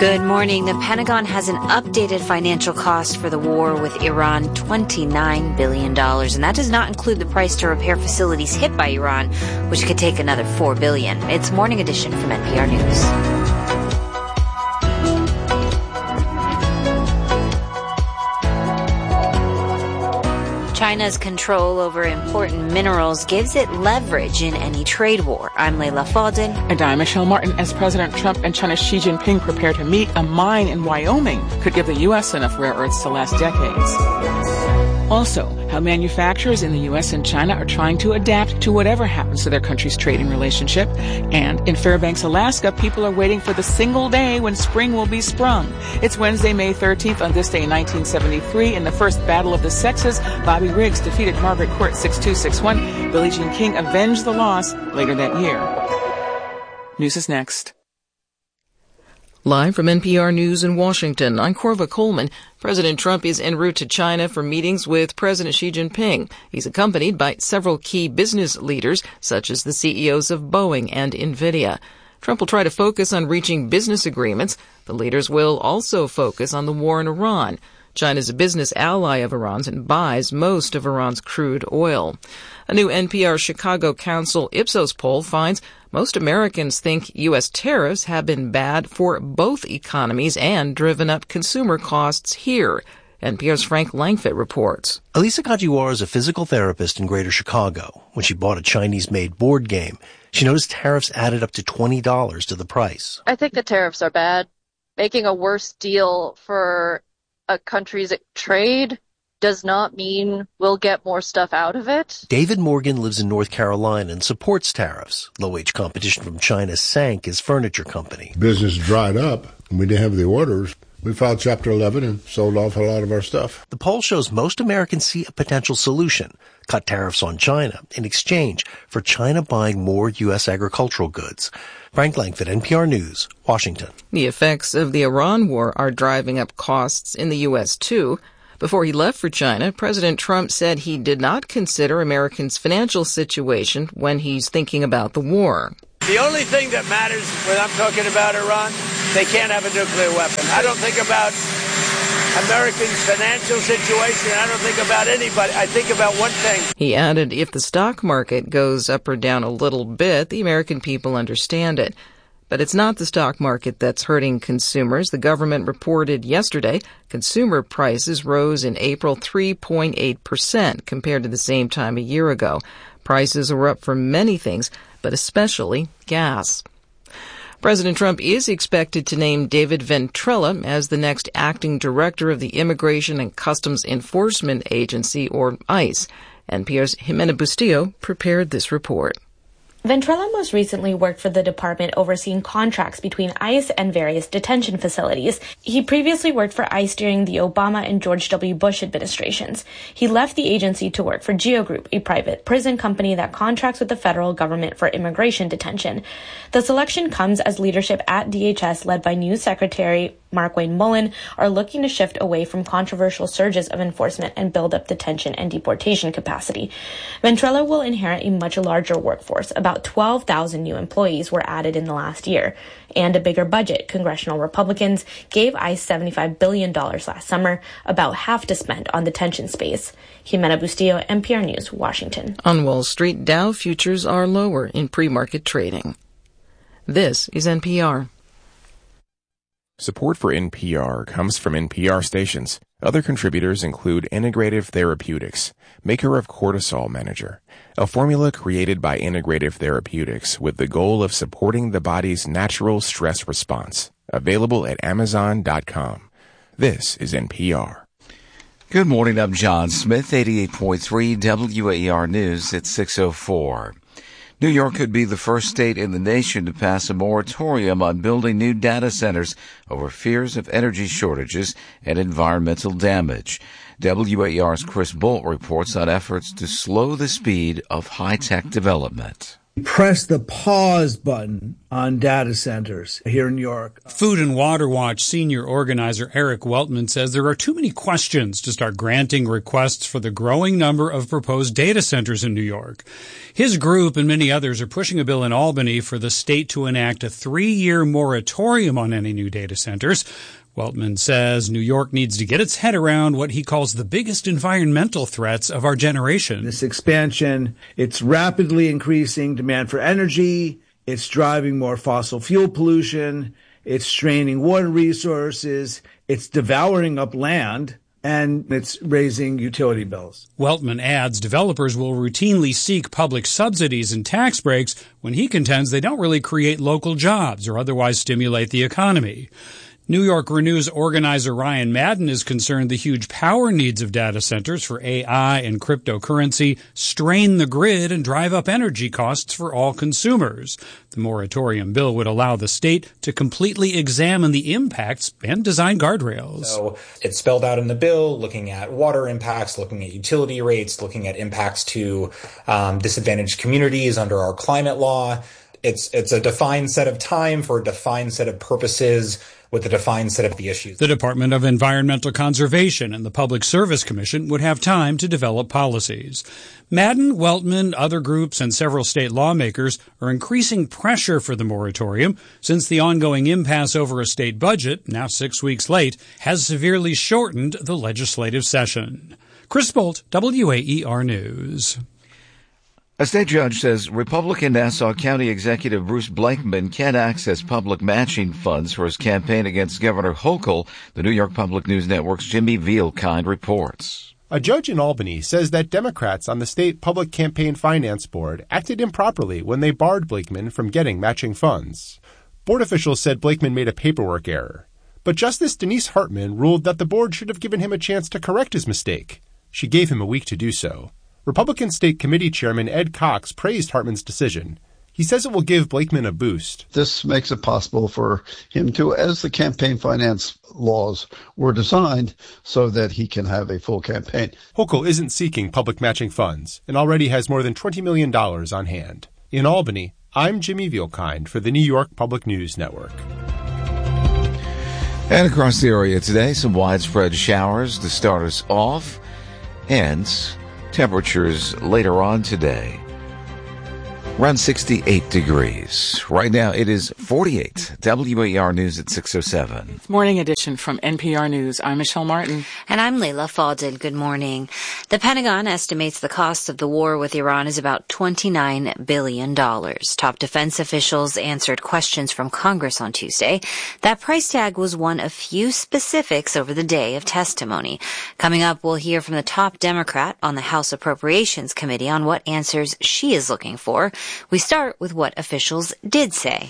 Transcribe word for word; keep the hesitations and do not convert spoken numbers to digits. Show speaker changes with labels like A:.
A: Good morning. The Pentagon has an updated financial cost for the war with Iran, twenty-nine billion dollars. And that does not include the price to repair facilities hit by Iran, which could take another four billion dollars. It's Morning Edition from N P R News. China's control over important minerals gives it leverage in any trade war. I'm Layla Fadel.
B: And I'm Michelle Martin. As President Trump and China's Xi Jinping prepare to meet, a mine in Wyoming could give the U S enough rare earths to last decades. Also, how manufacturers in the U S and China are trying to adapt to whatever happens to their country's trading relationship. And in Fairbanks, Alaska, people are waiting for the single day when spring will be sprung. It's Wednesday, May thirteenth. On this day in nineteen seventy-three, in the first Battle of the Sexes, Bobby Riggs defeated Margaret Court six two six one. Billie Jean King avenged the loss later that year. News is next.
C: Live from N P R News in Washington, I'm Corva Coleman. President Trump is en route to China for meetings with President Xi Jinping. He's accompanied by several key business leaders, such as the C E Os of Boeing and NVIDIA. Trump will try to focus on reaching business agreements. The leaders will also focus on the war in Iran. China's a business ally of Iran's and buys most of Iran's crude oil. A new N P R Chicago Council Ipsos poll finds most Americans think U S tariffs have been bad for both economies and driven up consumer costs here. N P R's Frank Langfitt reports.
D: Elisa Kajiwara is a physical therapist in Greater Chicago. When she bought a Chinese-made board game, she noticed tariffs added up to twenty dollars to the price.
E: I think the tariffs are bad. Making a worse deal for a country's trade does not mean we'll get more stuff out of it.
D: David Morgan lives in North Carolina and supports tariffs. Low-wage competition from China sank his furniture company.
F: Business dried up, and we didn't have the orders. We filed Chapter eleven and sold off a lot of our stuff.
D: The poll shows most Americans see a potential solution: cut tariffs on China in exchange for China buying more U S agricultural goods. Frank Langfitt, N P R News, Washington.
C: The effects of the Iran war are driving up costs in the U S, too. Before he left for China, President Trump said he did not consider Americans' financial situation when he's thinking about the war.
G: The only thing that matters when I'm talking about Iran, they can't have a nuclear weapon. I don't think about Americans' financial situation. I don't think about anybody. I think about one thing.
C: He added, if the stock market goes up or down a little bit, the American people understand it. But it's not the stock market that's hurting consumers. The government reported yesterday consumer prices rose in April three point eight percent compared to the same time a year ago. Prices are up for many things, but especially gas. President Trump is expected to name David Ventrella as the next acting director of the Immigration and Customs Enforcement Agency, or ICE. N P R's Jimena Bustillo prepared this report.
H: Ventrella most recently worked for the department overseeing contracts between ICE and various detention facilities. He previously worked for ICE during the Obama and George W. Bush administrations. He left the agency to work for Geo Group, a private prison company that contracts with the federal government for immigration detention. The selection comes as leadership at D H S, led by new Secretary Markwayne Mullin, are looking to shift away from controversial surges of enforcement and build up detention and deportation capacity. Ventrella will inherit a much larger workforce. About twelve thousand new employees were added in the last year, and a bigger budget. Congressional Republicans gave ICE seventy-five billion dollars last summer, about half to spend on detention space. Jimena Bustillo, N P R News, Washington.
C: On Wall Street, Dow futures are lower in pre-market trading. This is N P R.
I: Support for N P R comes from N P R stations. Other contributors include Integrative Therapeutics, maker of Cortisol Manager, a formula created by Integrative Therapeutics with the goal of supporting the body's natural stress response. Available at amazon dot com. This is N P R.
J: Good morning, I'm John Smith, eighty-eight point three W A E R News at six oh four. New York could be the first state in the nation to pass a moratorium on building new data centers over fears of energy shortages and environmental damage. W A E R's Chris Bolt reports on efforts to slow the speed of high-tech development.
K: Press the pause button on data centers here in New York.
L: Food and Water Watch senior organizer Eric Weltman says there are too many questions to start granting requests for the growing number of proposed data centers in New York. His group and many others are pushing a bill in Albany for the state to enact a three-year moratorium on any new data centers. Weltman says New York needs to get its head around what he calls the biggest environmental threats of our generation.
K: This expansion, it's rapidly increasing demand for energy. It's driving more fossil fuel pollution. It's straining water resources. It's devouring up land. And it's raising utility bills.
L: Weltman adds developers will routinely seek public subsidies and tax breaks when he contends they don't really create local jobs or otherwise stimulate the economy. New York Renew's organizer Ryan Madden is concerned the huge power needs of data centers for A I and cryptocurrency strain the grid and drive up energy costs for all consumers. The moratorium bill would allow the state to completely examine the impacts and design guardrails.
M: So it's spelled out in the bill, looking at water impacts, looking at utility rates, looking at impacts to um, disadvantaged communities under our climate law. It's it's a defined set of time for a defined set of purposes with a defined set of the issues.
L: The Department of Environmental Conservation and the Public Service Commission would have time to develop policies. Madden, Weltman, other groups, and several state lawmakers are increasing pressure for the moratorium since the ongoing impasse over a state budget, now six weeks late, has severely shortened the legislative session. Chris Bolt, W A E R News.
J: A state judge says Republican Nassau County Executive Bruce Blakeman can't access public matching funds for his campaign against Governor Hochul, the New York Public News Network's Jimmy Vielkind reports.
N: A judge in Albany says that Democrats on the state Public Campaign Finance Board acted improperly when they barred Blakeman from getting matching funds. Board officials said Blakeman made a paperwork error. But Justice Denise Hartman ruled that the board should have given him a chance to correct his mistake. She gave him a week to do so. Republican State Committee Chairman Ed Cox praised Hartman's decision. He says it will give Blakeman a boost.
O: This makes it possible for him to, as the campaign finance laws were designed, so that he can have a full campaign.
N: Hochul isn't seeking public matching funds and already has more than twenty million dollars on hand. In Albany, I'm Jimmy Vielkind for the New York Public News Network.
J: And across the area today, some widespread showers to start us off, and temperatures later on today around sixty-eight degrees. Right now it is forty-eight. W A E R News at six oh seven.
B: Morning edition from N P R News. I'm Michelle Martin.
A: And I'm Leila Fadel. Good morning. The Pentagon estimates the cost of the war with Iran is about twenty-nine billion dollars. Top defense officials answered questions from Congress on Tuesday. That price tag was one of few specifics over the day of testimony. Coming up, we'll hear from the top Democrat on the House Appropriations Committee on what answers she is looking for. We start with what officials did say.